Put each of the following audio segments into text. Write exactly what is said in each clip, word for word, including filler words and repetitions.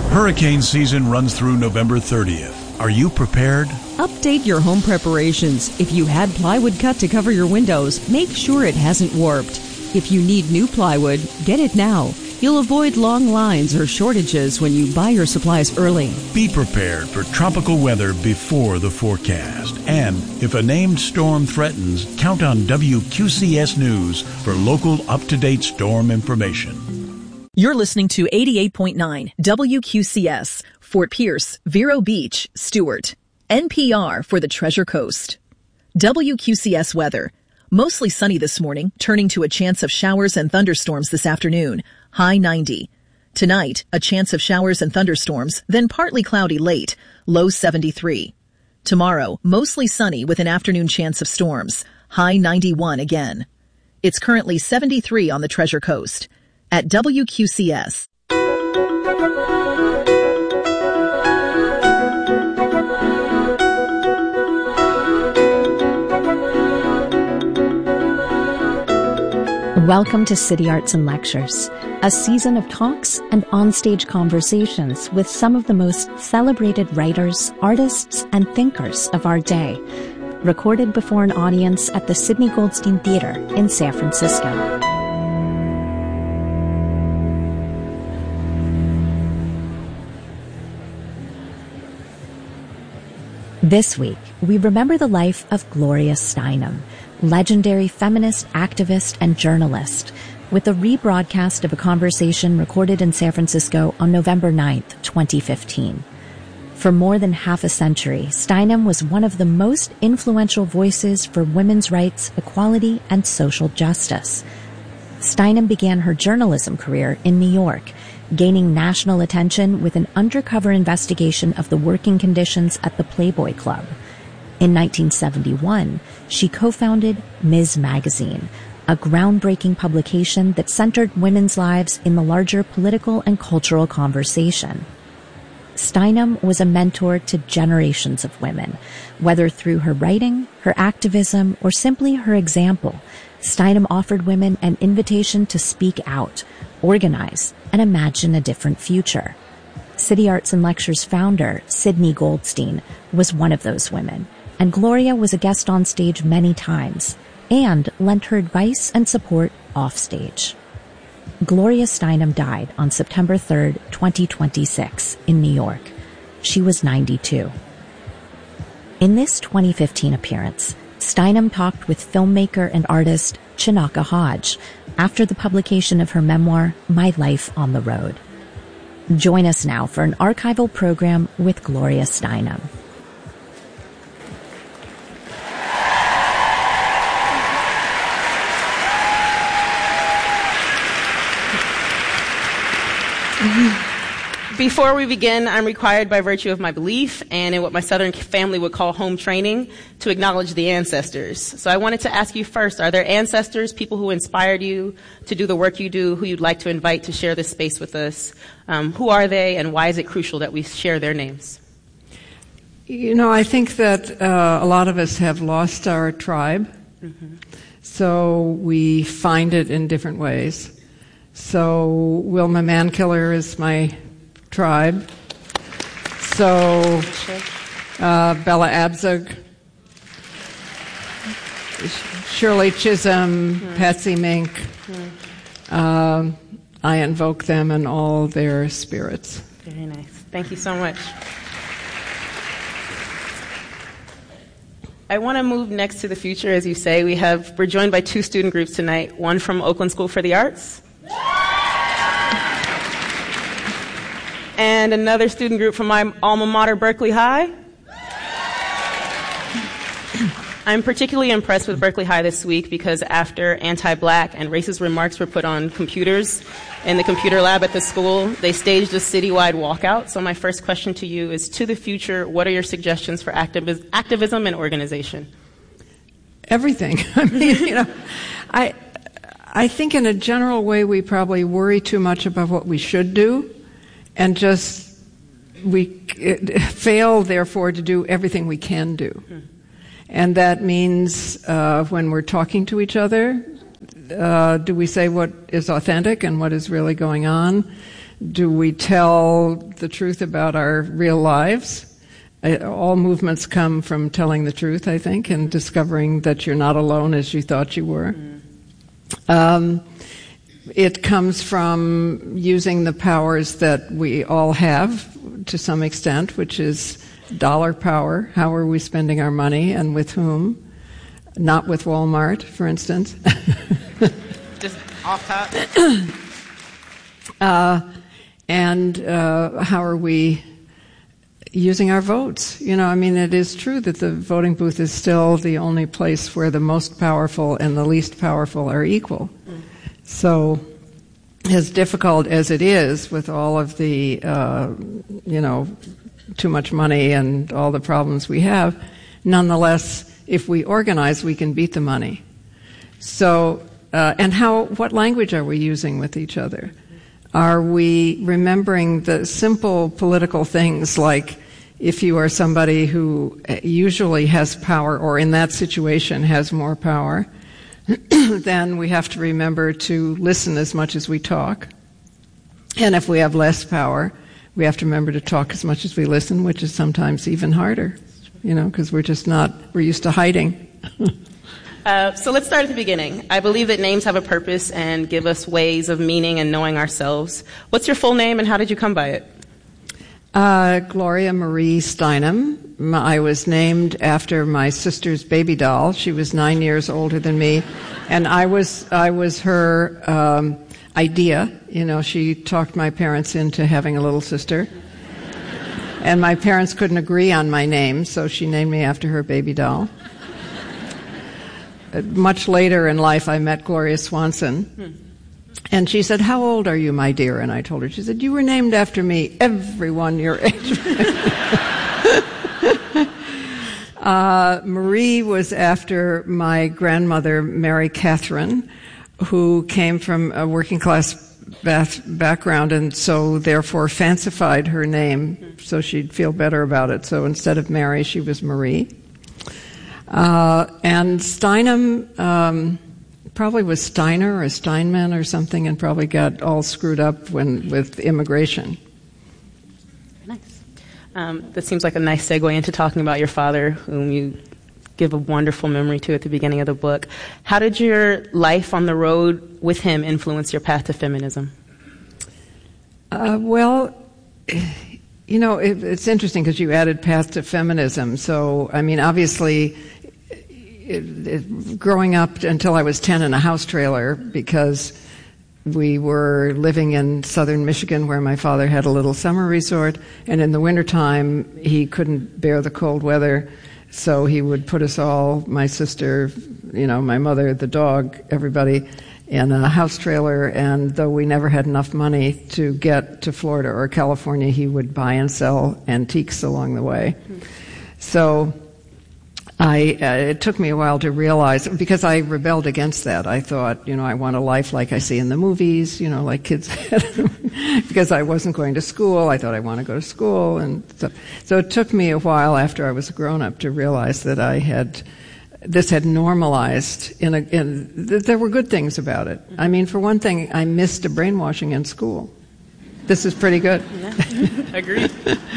Hurricane season runs through November thirtieth. Are you prepared? Update your home preparations. If you had plywood cut to cover your windows, make sure it hasn't warped. If you need new plywood, get it now. You'll avoid long lines or shortages when you buy your supplies early. Be prepared for tropical weather before the forecast. And if a named storm threatens, count on W Q C S News for local up-to-date storm information. You're listening to eighty-eight point nine W Q C S, Fort Pierce, Vero Beach, Stewart. N P R for the Treasure Coast. W Q C S weather. Mostly sunny this morning, turning to a chance of showers and thunderstorms this afternoon. High ninety. Tonight, a chance of showers and thunderstorms, then partly cloudy late. Low seventy-three. Tomorrow, mostly sunny with an afternoon chance of storms. High ninety-one again. It's currently seventy-three on the Treasure Coast. At W Q C S. Welcome to City Arts and Lectures, a season of talks and onstage conversations with some of the most celebrated writers, artists, and thinkers of our day, recorded before an audience at the Sidney Goldstein Theater in San Francisco. This week, we remember the life of Gloria Steinem, legendary feminist, activist, and journalist, with a rebroadcast of a conversation recorded in San Francisco on November ninth, twenty fifteen. For more than half a century, Steinem was one of the most influential voices for women's rights, equality, and social justice. Steinem began her journalism career in New York, gaining national attention with an undercover investigation of the working conditions at the Playboy Club. In nineteen seventy-one, she co-founded Miz Magazine, a groundbreaking publication that centered women's lives in the larger political and cultural conversation. Steinem was a mentor to generations of women, whether through her writing, her activism, or simply her example. Steinem offered women an invitation to speak out, organize, and imagine a different future. City Arts and Lectures founder, Sidney Goldstein, was one of those women, and Gloria was a guest on stage many times, and lent her advice and support offstage. Gloria Steinem died on September third, twenty twenty-six, in New York. She was ninety-two. In this twenty fifteen appearance, Steinem talked with filmmaker and artist Chinaka Hodge after the publication of her memoir, My Life on the Road. Join us now for an archival program with Gloria Steinem. Before we begin, I'm required by virtue of my belief and in what my Southern family would call home training to acknowledge the ancestors. So I wanted to ask you first, are there ancestors, people who inspired you to do the work you do, who you'd like to invite to share this space with us? Um, who are they, and why is it crucial that we share their names? You know, I think that uh, a lot of us have lost our tribe, mm-hmm. so we find it in different ways. So Wilma Mankiller is my tribe. So uh, Bella Abzug, Shirley Chisholm, mm. Patsy Mink. Mm. Uh, I invoke them and all their spirits. Very nice. Thank you so much. I want to move next to the future, as you say. We have, we're joined by two student groups tonight, one from Oakland School for the Arts, and another student group from my alma mater, Berkeley High. I'm particularly impressed with Berkeley High this week because after anti-black and racist remarks were put on computers in the computer lab at the school, they staged a citywide walkout. So my first question to you is, to the future, what are your suggestions for activis- activism and organization? Everything. I mean, you know, I, I think in a general way we probably worry too much about what we should do, and just we fail, therefore, to do everything we can do. Hmm. And that means uh, when we're talking to each other, uh, do we say what is authentic and what is really going on? Do we tell the truth about our real lives? All movements come from telling the truth, I think, and discovering that you're not alone as you thought you were. Mm. Um, it comes from using the powers that we all have to some extent, which is dollar power. How are we spending our money and with whom? Not with Walmart, for instance. Just off top. uh, and uh, how are we using our votes? You know, I mean, it is true that the voting booth is still the only place where the most powerful and the least powerful are equal. Mm. So, as difficult as it is with all of the, uh, you know, too much money and all the problems we have, nonetheless, if we organize, we can beat the money. So, uh, and how, what language are we using with each other? Are we remembering the simple political things like if you are somebody who usually has power or in that situation has more power, then we have to remember to listen as much as we talk. And if we have less power, we have to remember to talk as much as we listen, which is sometimes even harder, you know, because we're just not, we're used to hiding. Uh, so let's start at the beginning. I believe that names have a purpose and give us ways of meaning and knowing ourselves. What's your full name and how did you come by it? Uh, Gloria Marie Steinem. I was named after my sister's baby doll. She was nine years older than me, and I was I was her um, idea. You know, she talked my parents into having a little sister, and my parents couldn't agree on my name, so she named me after her baby doll. Much later in life, I met Gloria Swanson, hmm. and she said, "How old are you, my dear?" And I told her, she said, "You were named after me, everyone your age." uh, Marie was after my grandmother, Mary Catherine, who came from a working-class bath background, and so therefore fancified her name hmm. so she'd feel better about it. So instead of Mary, she was Marie. Uh, and Steinem um, probably was Steiner or Steinman or something, and probably got all screwed up when with immigration. Nice. Um, that seems like a nice segue into talking about your father, whom you give a wonderful memory to at the beginning of the book. How did your life on the road with him influence your path to feminism? Uh, well, you know, it, it's interesting because you added path to feminism. So, I mean, obviously, It, it, growing up until I was ten in a house trailer because we were living in southern Michigan where my father had a little summer resort, and in the wintertime he couldn't bear the cold weather, so he would put us all, my sister, you know, my mother, the dog, everybody, in a house trailer, and though we never had enough money to get to Florida or California, he would buy and sell antiques along the way. Mm-hmm. So I, uh, it took me a while to realize, because I rebelled against that. I thought, you know, I want a life like I see in the movies, you know, like kids had. Because I wasn't going to school, I thought I want to go to school. And so, so it took me a while after I was a grown-up to realize that I had, this had normalized in a, in, that there were good things about it. I mean, for one thing, I missed a brainwashing in school. This is pretty good. Yeah. Agreed.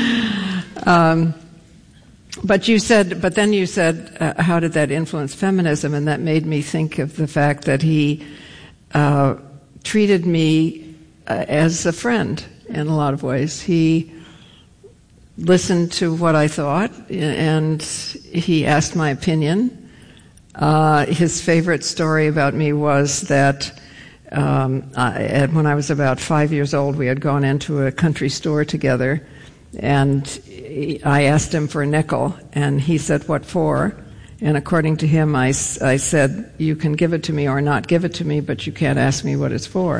um, But you said, but then you said, uh, how did that influence feminism? And that made me think of the fact that he uh, treated me uh, as a friend in a lot of ways. He listened to what I thought, and he asked my opinion. Uh, his favorite story about me was that um, I, when I was about five years old, we had gone into a country store together, and I asked him for a nickel, and he said, "What for?" And according to him, I, I said, "You can give it to me or not give it to me, but you can't ask me what it's for."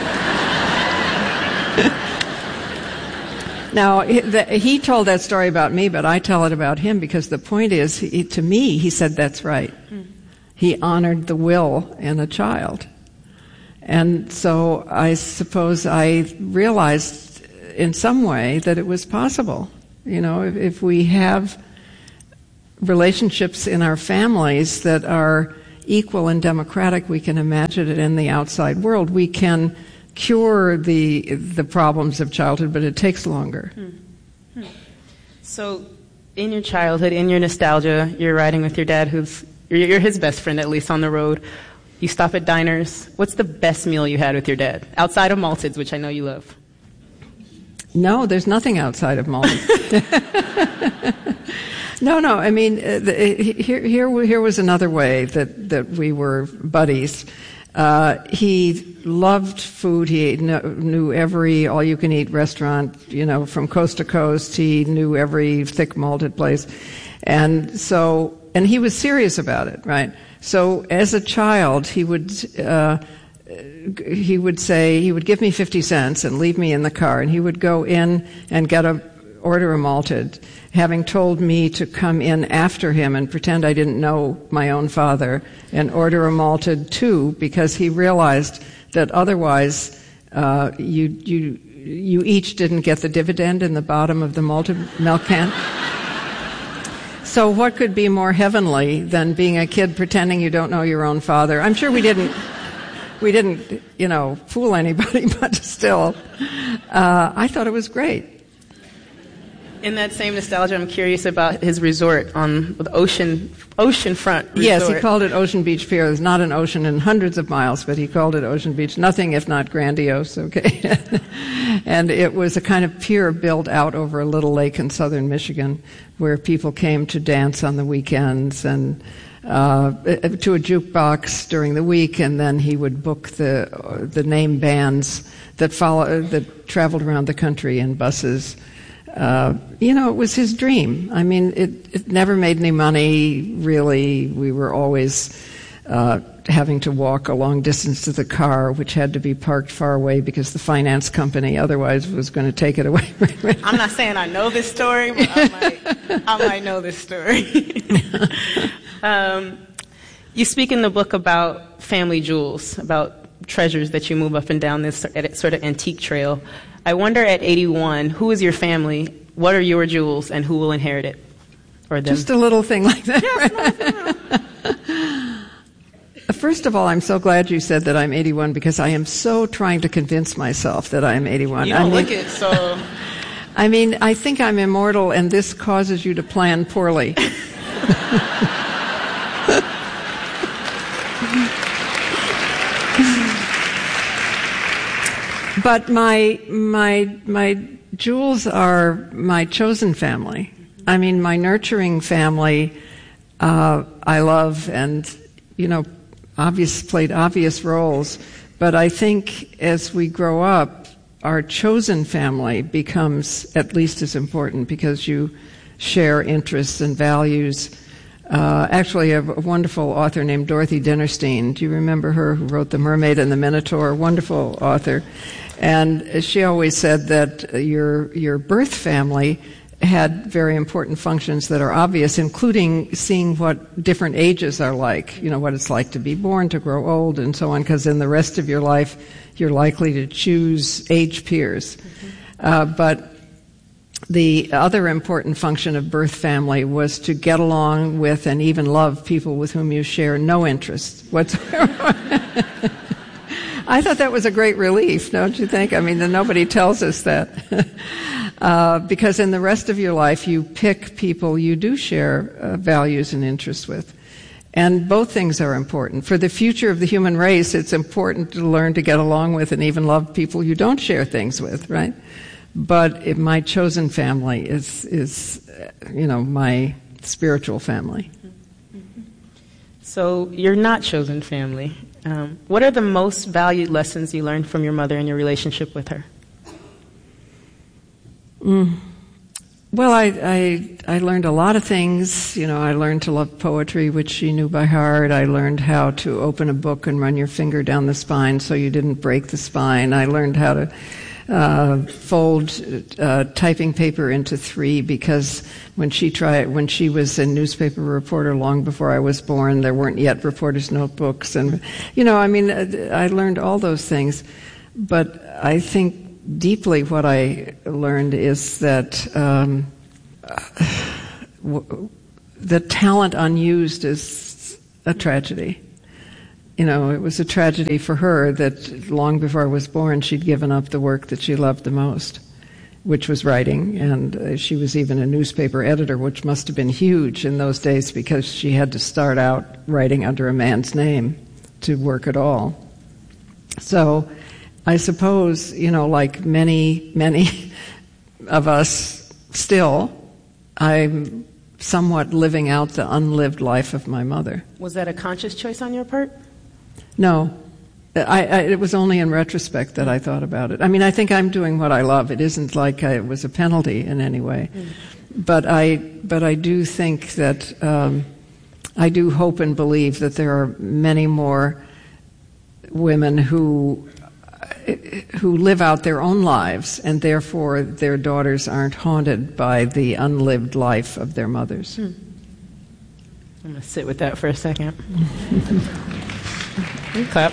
Now, he told that story about me, but I tell it about him because the point is, he, to me, he said that's right. Mm. He honored the will in a child. And so I suppose I realized in some way that it was possible. You know, if, if we have relationships in our families that are equal and democratic, we can imagine it in the outside world. We can cure the the problems of childhood, but it takes longer. Hmm. Hmm. So, in your childhood, in your nostalgia, you're riding with your dad, who's you're his best friend, at least on the road. You stop at diners. What's the best meal you had with your dad outside of Malted's, which I know you love? No, there's nothing outside of Malted's. No, no. I mean, uh, the, here, here, here was another way that, that we were buddies. Uh, he loved food. He kn- knew every all-you-can-eat restaurant, you know, from coast to coast. He knew every thick malted place, and so, and he was serious about it, right? So, as a child, he would. Uh, he would say he would give me fifty cents and leave me in the car, and he would go in and get a order a malted, having told me to come in after him and pretend I didn't know my own father and order a malted too, because he realized that otherwise uh, you you you each didn't get the dividend in the bottom of the malted milk can. So what could be more heavenly than being a kid pretending you don't know your own father? I'm sure we didn't. We didn't, you know, fool anybody, but still, uh, I thought it was great. In that same nostalgia, I'm curious about his resort on the ocean, oceanfront resort. Yes, he called it Ocean Beach Pier. There's not an ocean in hundreds of miles, but he called it Ocean Beach. Nothing if not grandiose, okay? And it was a kind of pier built out over a little lake in southern Michigan where people came to dance on the weekends and Uh, to a jukebox during the week, and then he would book the uh, the name bands that follow that traveled around the country in buses. Uh, you know, it was his dream. I mean, it, it never made any money, really. We were always uh, having to walk a long distance to the car, which had to be parked far away because the finance company otherwise was going to take it away. I'm not saying I know this story, but I might, I might know this story. Um, you speak in the book about family jewels, about treasures that you move up and down this sort of antique trail. I wonder at eighty-one, who is your family, what are your jewels, and who will inherit it? Or them? Just a little thing like that. Yes, no, no. First of all, I'm so glad you said that I'm eighty-one, because I am so trying to convince myself that I'm eighty-one. You don't I mean, look it, so... I mean, I think I'm immortal, and this causes you to plan poorly. But my my my jewels are my chosen family. I mean, my nurturing family, uh, I love, and you know, obvious played obvious roles. But I think as we grow up, our chosen family becomes at least as important, because you share interests and values. Uh, actually, a, a wonderful author named Dorothy Dinnerstein. Do you remember her, who wrote The Mermaid and the Minotaur? Wonderful author. And she always said that your your birth family had very important functions that are obvious, including seeing what different ages are like, you know, what it's like to be born, to grow old, and so on, because in the rest of your life, you're likely to choose age peers. Mm-hmm. Uh, but the other important function of birth family was to get along with and even love people with whom you share no interests whatsoever. I thought that was a great relief, don't you think? I mean, nobody tells us that. uh, because in the rest of your life, you pick people you do share uh, values and interests with. And both things are important. For the future of the human race, it's important to learn to get along with and even love people you don't share things with, right? But if my chosen family is, is, you know, my spiritual family. So you're not chosen family. Um, what are the most valued lessons you learned from your mother and your relationship with her? Mm. Well, I, I I learned a lot of things. You know, I learned to love poetry, which she knew by heart. I learned how to open a book and run your finger down the spine so you didn't break the spine. I learned how to uh, fold uh, typing paper into three, because when she tried, when she was a newspaper reporter long before I was born, there weren't yet reporters' notebooks, and you know, I mean, I learned all those things. But I think deeply what I learned is that um, w- the talent unused is a tragedy. you know, it was a tragedy for her that long before I was born, she'd given up the work that she loved the most, which was writing, and uh, she was even a newspaper editor, which must have been huge in those days because she had to start out writing under a man's name to work at all. So I suppose, you know, like many, many of us still, I'm somewhat living out the unlived life of my mother. Was that a conscious choice on your part? No. I, I, it was only in retrospect that I thought about it. I mean, I think I'm doing what I love. It isn't like I, it was a penalty in any way. Mm. But I, but I do think that, um, I do hope and believe that there are many more women who, who live out their own lives, and therefore their daughters aren't haunted by the unlived life of their mothers. Hmm. I'm going to sit with that for a second. Clap.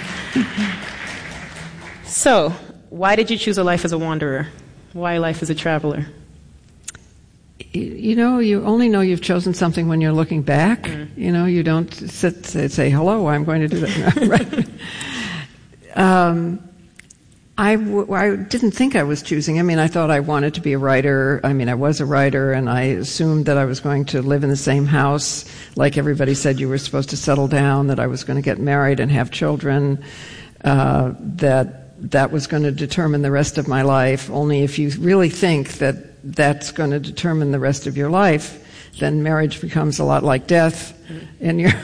So, why did you choose a life as a wanderer? Why life as a traveler? You know, you only know you've chosen something when you're looking back. Mm. You know, you don't sit and say, hello, I'm going to do that. Right. um, I, w- I didn't think I was choosing. I mean, I thought I wanted to be a writer. I mean, I was a writer, and I assumed that I was going to live in the same house. Like everybody said, you were supposed to settle down, that I was going to get married and have children, uh, that that was going to determine the rest of my life. Only if you really think that that's going to determine the rest of your life, then marriage becomes a lot like death. And you're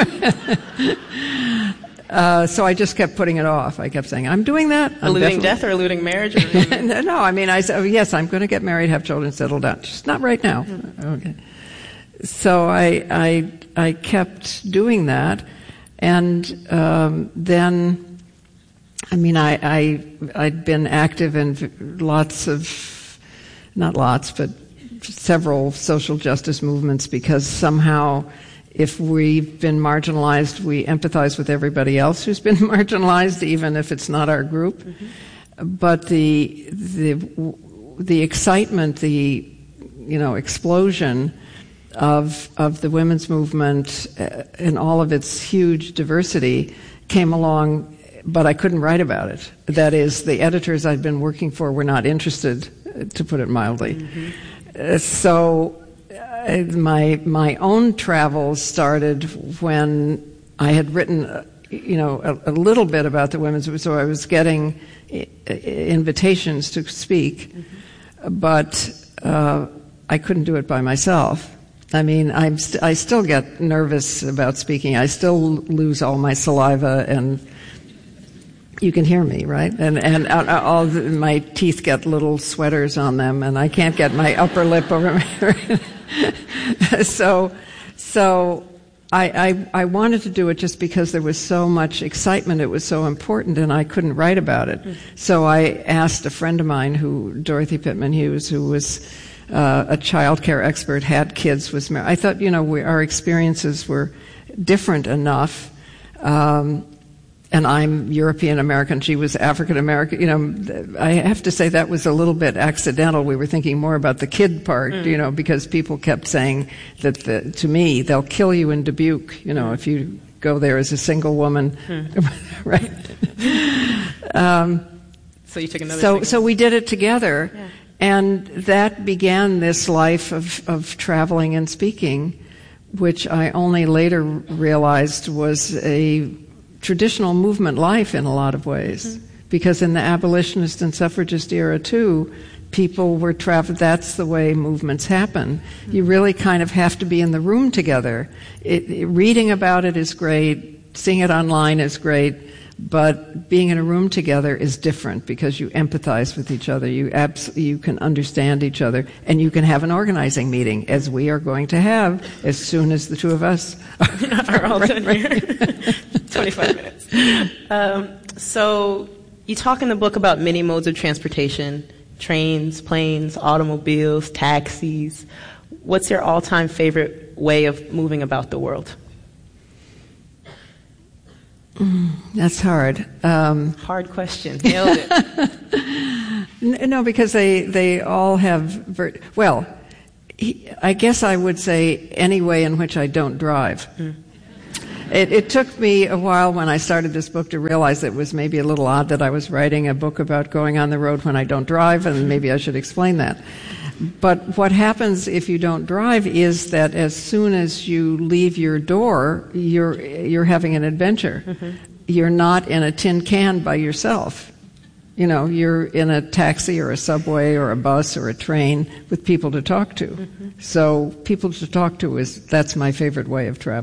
Uh, so I just kept putting it off. I kept saying, I'm doing that. I'm eluding death or eluding marriage? Or eluding... No, I mean, I said, oh, yes, I'm going to get married, have children, settle down. Just not right now. Mm-hmm. Okay. So I, I, I kept doing that. And um, then, I mean, I, I, I'd been active in lots of, not lots, but several social justice movements because somehow if we've been marginalized, we empathize with everybody else who's been marginalized, even if it's not our group. Mm-hmm. But the the the excitement, the you know explosion of of the women's movement uh, in all of its huge diversity came along, but I couldn't write about it. That is, the editors I'd been working for were not interested, to put it mildly. Mm-hmm. Uh, so. Uh, my my own travels started when I had written, uh, you know, a, a little bit about the women's. So I was getting I- invitations to speak, mm-hmm. but uh, I couldn't do it by myself. I mean, I'm st- I still get nervous about speaking. I still lose all my saliva, and you can hear me, right? And and uh, all the, my teeth get little sweaters on them, and I can't get my upper lip over my. so, so I, I I wanted to do it just because there was so much excitement. It was so important, and I couldn't write about it. Mm-hmm. So I asked a friend of mine, who Dorothy Pittman Hughes, who was uh, a child care expert, had kids, was married. I thought, you know, we, our experiences were different enough. Um, And I'm European American. She was African American. You know, I have to say that was a little bit accidental. We were thinking more about the kid part, mm. you know, because people kept saying that the, to me, they'll kill you in Dubuque, you know, if you go there as a single woman, mm. right? um, so you took another. So, so we did it together, yeah. And that began this life of, of traveling and speaking, which I only later realized was a traditional movement life in a lot of ways, mm-hmm. because in the abolitionist and suffragist era too, people were traveled. That's the way movements happen. Mm-hmm. You really kind of have to be in the room together. It, it, reading about it is great, seeing it online is great, but being in a room together is different because you empathize with each other. You abs- you can understand each other, and you can have an organizing meeting, as we are going to have as soon as the two of us are all done here. twenty-five minutes. Um, so you talk in the book about many modes of transportation: trains, planes, automobiles, taxis. What's your all-time favorite way of moving about the world? Mm, that's hard. Um, hard question. Nailed it. No, because they, they all have... Ver- well, he, I guess I would say any way in which I don't drive. Mm. It, it took me a while when I started this book to realize it was maybe a little odd that I was writing a book about going on the road when I don't drive, and maybe I should explain that. But what happens if you don't drive is that as soon as you leave your door, you're you're having an adventure. Mm-hmm. You're not in a tin can by yourself. You know, you're in a taxi or a subway or a bus or a train with people to talk to. Mm-hmm. So people to talk to is, that's my favorite way of traveling.